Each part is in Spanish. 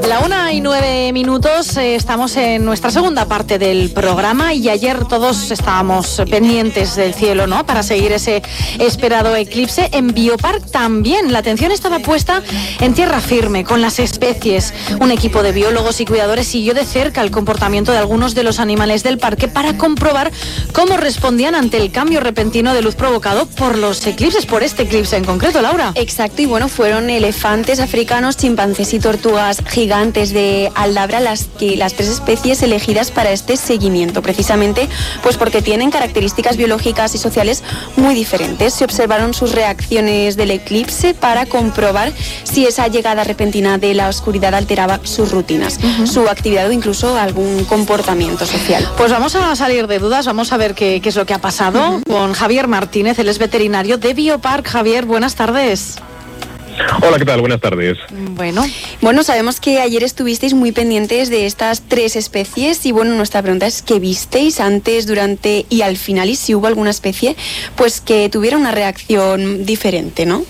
La 1:09, estamos en nuestra segunda parte del programa y ayer todos estábamos pendientes del cielo, ¿no? Para seguir ese esperado eclipse. En Biopark también la atención estaba puesta en tierra firme, con las especies. Un equipo de biólogos y cuidadores siguió de cerca el comportamiento de algunos de los animales del parque para comprobar cómo respondían ante el cambio repentino de luz provocado por los eclipses, por este eclipse en concreto, Laura. Exacto, y bueno, fueron elefantes africanos, chimpancés y tortugas gigantes de Aldabra las 3 especies elegidas para este seguimiento, precisamente pues porque tienen características biológicas y sociales muy diferentes. Se observaron sus reacciones del eclipse para comprobar si esa llegada repentina de la oscuridad alteraba sus rutinas, su actividad o incluso algún comportamiento social. Pues vamos a salir de dudas, vamos a ver qué es lo que ha pasado con Javier Martínez, él es veterinario de Biopark. Javier, buenas tardes. Hola, ¿qué tal? Buenas tardes. Bueno, sabemos que ayer estuvisteis muy pendientes de estas 3 especies y bueno, nuestra pregunta es ¿qué visteis antes, durante y al final? Y si hubo alguna especie pues que tuviera una reacción diferente, ¿no?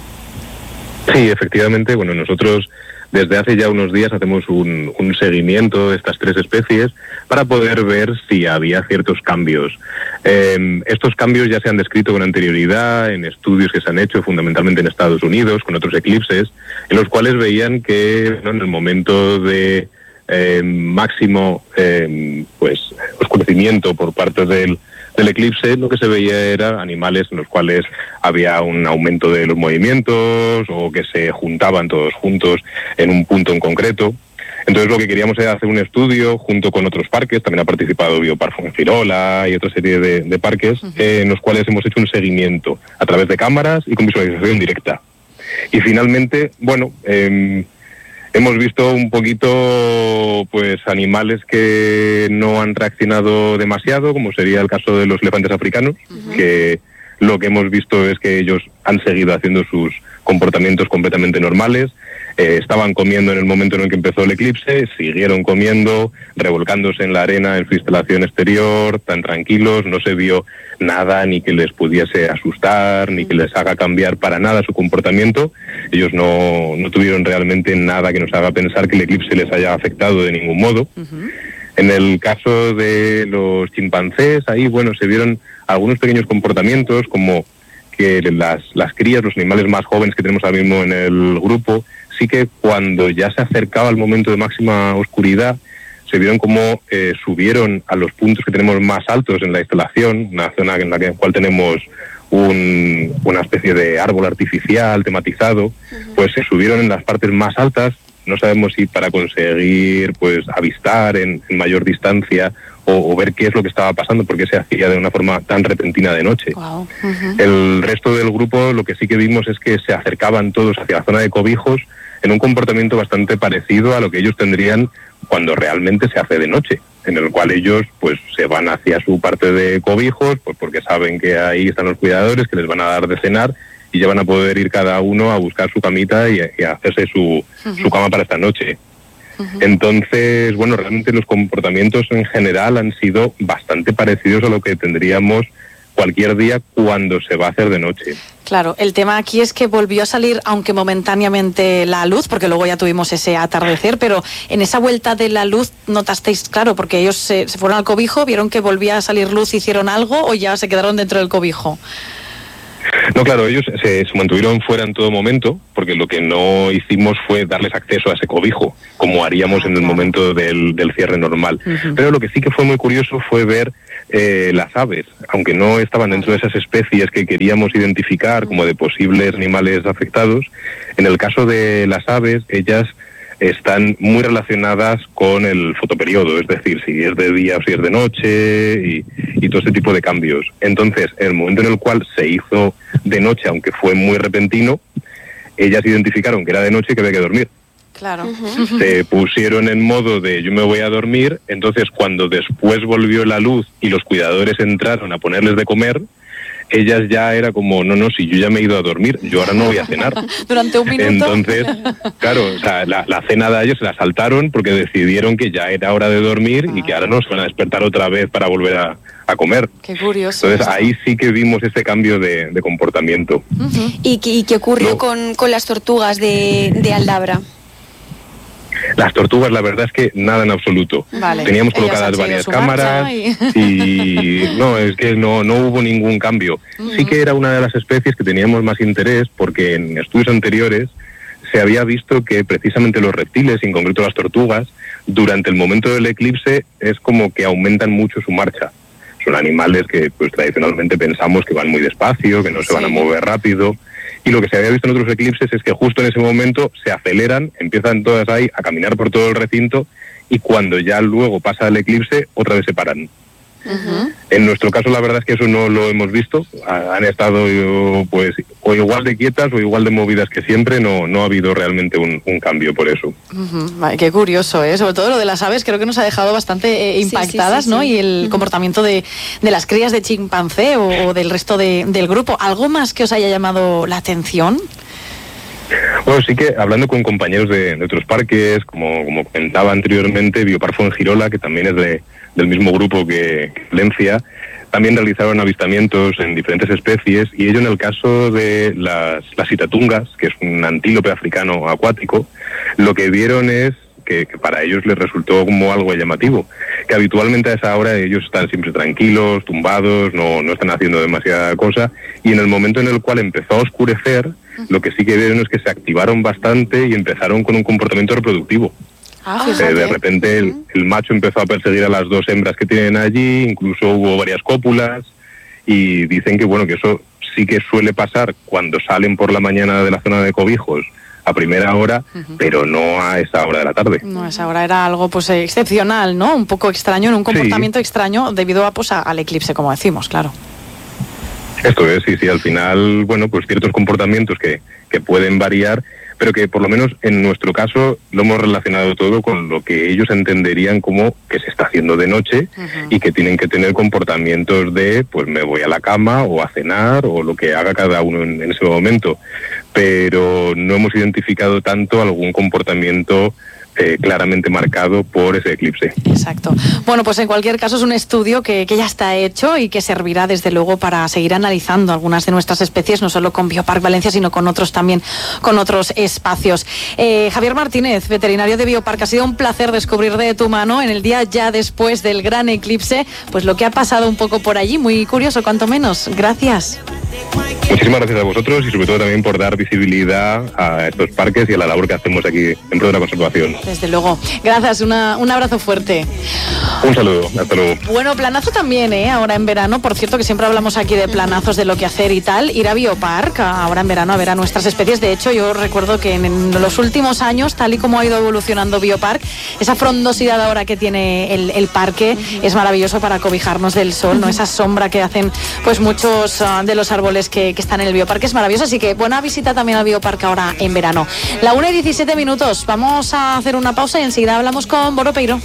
Sí, efectivamente, bueno, nosotros desde hace ya unos días hacemos un seguimiento de estas 3 especies para poder ver si había ciertos cambios. Estos cambios ya se han descrito con anterioridad en estudios que se han hecho fundamentalmente en Estados Unidos con otros eclipses, en los cuales veían que en el momento de máximo oscurecimiento por parte del eclipse, lo que se veía era animales en los cuales había un aumento de los movimientos o que se juntaban todos juntos en un punto en concreto. Entonces lo que queríamos era hacer un estudio junto con otros parques, también ha participado Biopark Fuengirola y otra serie de parques, en los cuales hemos hecho un seguimiento a través de cámaras y con visualización directa. Y finalmente, bueno, hemos visto un poquito pues animales que no han reaccionado demasiado, como sería el caso de los elefantes africanos, que lo que hemos visto es que ellos han seguido haciendo sus comportamientos completamente normales. Estaban comiendo en el momento en el que empezó el eclipse, siguieron comiendo, revolcándose en la arena en su instalación exterior, tan tranquilos, no se vio nada ni que les pudiese asustar, ni que les haga cambiar para nada su comportamiento. Ellos no tuvieron realmente nada que nos haga pensar que el eclipse les haya afectado de ningún modo. En el caso de los chimpancés, ahí, bueno, se vieron algunos pequeños comportamientos, como que las crías, los animales más jóvenes que tenemos ahora mismo en el grupo, sí que cuando ya se acercaba el momento de máxima oscuridad, se vieron cómo subieron a los puntos que tenemos más altos en la instalación, una zona en la cual tenemos una especie de árbol artificial tematizado, pues se subieron en las partes más altas. No sabemos si para conseguir pues avistar en mayor distancia o ver qué es lo que estaba pasando, porque se hacía de una forma tan repentina de noche. Wow. El resto del grupo lo que sí que vimos es que se acercaban todos hacia la zona de cobijos en un comportamiento bastante parecido a lo que ellos tendrían cuando realmente se hace de noche, en el cual ellos pues se van hacia su parte de cobijos, pues porque saben que ahí están los cuidadores, que les van a dar de cenar y ya van a poder ir cada uno a buscar su camita y a hacerse su cama para esta noche. Entonces, bueno, realmente los comportamientos en general han sido bastante parecidos a lo que tendríamos cualquier día cuando se va a hacer de noche. Claro, el tema aquí es que volvió a salir, aunque momentáneamente, la luz, porque luego ya tuvimos ese atardecer, pero en esa vuelta de la luz notasteis, claro, porque ellos se fueron al cobijo, vieron que volvía a salir luz, hicieron algo o ya se quedaron dentro del cobijo. No, claro, ellos se mantuvieron fuera en todo momento, porque lo que no hicimos fue darles acceso a ese cobijo, como haríamos en el momento del cierre normal. Pero lo que sí que fue muy curioso fue ver las aves, aunque no estaban dentro de esas especies que queríamos identificar como de posibles animales afectados. En el caso de las aves, ellas están muy relacionadas con el fotoperiodo, es decir, si es de día o si es de noche y todo ese tipo de cambios. Entonces, en el momento en el cual se hizo de noche, aunque fue muy repentino, ellas identificaron que era de noche y que había que dormir. Claro. Se pusieron en modo de yo me voy a dormir, entonces cuando después volvió la luz y los cuidadores entraron a ponerles de comer, ellas ya era como, no, si yo ya me he ido a dormir, yo ahora no voy a cenar. Durante un minuto. Entonces, claro, o sea, la cena de ellos se la saltaron porque decidieron que ya era hora de dormir y que ahora no se van a despertar otra vez para volver a comer. Qué curioso. Entonces ahí sí que vimos ese cambio de comportamiento. ¿Y qué ocurrió con las tortugas de Aldabra? Las tortugas, la verdad es que nada en absoluto. Vale. Teníamos colocadas varias cámaras y no, es que no hubo ningún cambio. Sí que era una de las especies que teníamos más interés porque en estudios anteriores se había visto que precisamente los reptiles, en concreto las tortugas, durante el momento del eclipse es como que aumentan mucho su marcha. Son animales que pues tradicionalmente pensamos que van muy despacio, que no se van a mover rápido. Y lo que se había visto en otros eclipses es que justo en ese momento se aceleran, empiezan todas ahí a caminar por todo el recinto y cuando ya luego pasa el eclipse, otra vez se paran. En nuestro caso la verdad es que eso no lo hemos visto. Han estado pues o igual de quietas o igual de movidas que siempre. No ha habido realmente un cambio por eso. Vale, qué curioso, ¿eh? Sobre todo lo de las aves creo que nos ha dejado bastante impactadas, ¿no? Y el comportamiento de las crías de chimpancé o del resto del grupo. ¿Algo más que os haya llamado la atención? Bueno, sí que hablando con compañeros de otros parques, como comentaba anteriormente, Biopark Fuengirola, que también es del mismo grupo que Valencia, también realizaron avistamientos en diferentes especies y ello en el caso de las citatungas, que es un antílope africano acuático, lo que vieron es que para ellos les resultó como algo llamativo, que habitualmente a esa hora ellos están siempre tranquilos, tumbados, no están haciendo demasiada cosa, y en el momento en el cual empezó a oscurecer, lo que sí que vieron es que se activaron bastante y empezaron con un comportamiento reproductivo. De repente el macho empezó a perseguir a las dos hembras que tienen allí, incluso hubo varias cópulas, y dicen que bueno, que eso sí que suele pasar cuando salen por la mañana de la zona de cobijos a primera hora, pero no a esa hora de la tarde. No, a esa hora era algo pues excepcional, ¿no? Un poco extraño, en un comportamiento extraño debido a pues al eclipse, como decimos, claro. Esto es, sí, al final, bueno, pues ciertos comportamientos que pueden variar, pero que por lo menos en nuestro caso lo hemos relacionado todo con lo que ellos entenderían como que se está haciendo de noche y que tienen que tener comportamientos de pues me voy a la cama o a cenar o lo que haga cada uno en ese momento, pero no hemos identificado tanto algún comportamiento claramente marcado por ese eclipse. Exacto. Bueno, pues en cualquier caso es un estudio que ya está hecho y que servirá desde luego para seguir analizando algunas de nuestras especies, no solo con Biopark Valencia, sino con otros también, con otros espacios. Javier Martínez, veterinario de Biopark, ha sido un placer descubrir de tu mano en el día ya después del gran eclipse, pues lo que ha pasado un poco por allí, muy curioso, cuanto menos. Gracias. Muchísimas gracias a vosotros y sobre todo también por dar visibilidad a estos parques y a la labor que hacemos aquí en pro de la conservación. Desde luego. Gracias, un abrazo fuerte. Un saludo, hasta luego. Bueno, planazo también, ahora en verano. Por cierto, que siempre hablamos aquí de planazos, de lo que hacer y tal. Ir a Biopark ahora en verano a ver a nuestras especies. De hecho, yo recuerdo que en los últimos años, tal y como ha ido evolucionando Biopark, esa frondosidad ahora que tiene el parque es maravilloso para cobijarnos del sol, ¿no? Esa sombra que hacen pues muchos de los árboles que están en el Biopark es maravilloso. Así que buena visita también al Biopark ahora en verano. 1:17. Vamos a hacer una pausa y enseguida hablamos con Boro Peiro.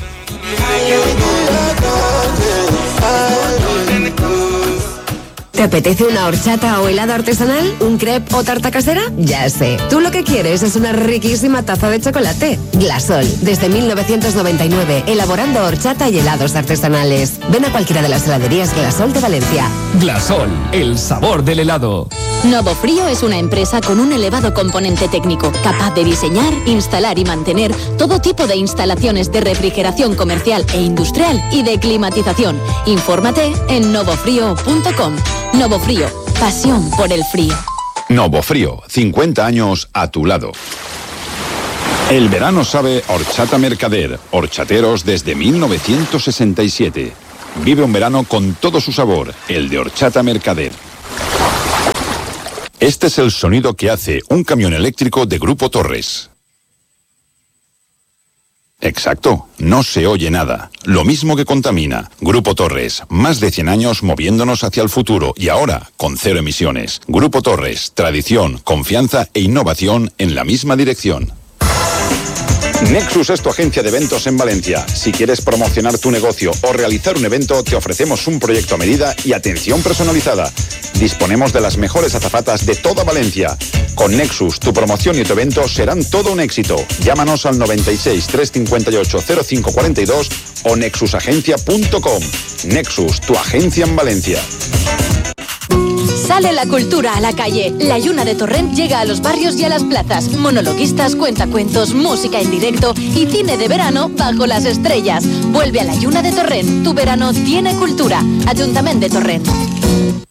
¿Te apetece una horchata o helado artesanal? ¿Un crepe o tarta casera? Ya sé. Tú lo que quieres es una riquísima taza de chocolate. Glasol, desde 1999, elaborando horchata y helados artesanales. Ven a cualquiera de las heladerías Glasol de Valencia. Glasol, el sabor del helado. Novo Frío es una empresa con un elevado componente técnico, capaz de diseñar, instalar y mantener todo tipo de instalaciones de refrigeración comercial e industrial y de climatización. Infórmate en novofrío.com. Novo Frío, pasión por el frío. Novo Frío, 50 años a tu lado. El verano sabe Horchata Mercader, horchateros desde 1967. Vive un verano con todo su sabor, el de Horchata Mercader. Este es el sonido que hace un camión eléctrico de Grupo Torres. Exacto, no se oye nada. Lo mismo que contamina. Grupo Torres, más de 100 años moviéndonos hacia el futuro y ahora con 0 emisiones. Grupo Torres, tradición, confianza e innovación en la misma dirección. Nexus es tu agencia de eventos en Valencia. Si quieres promocionar tu negocio o realizar un evento, te ofrecemos un proyecto a medida y atención personalizada. Disponemos de las mejores azafatas de toda Valencia. Con Nexus, tu promoción y tu evento serán todo un éxito. Llámanos al 96 358 0542 o nexusagencia.com. Nexus, tu agencia en Valencia. Sale la cultura a la calle. La Lluna de Torrent llega a los barrios y a las plazas. Monologuistas, cuentacuentos, música en directo y cine de verano bajo las estrellas. Vuelve a la Lluna de Torrent. Tu verano tiene cultura. Ayuntamiento de Torrent.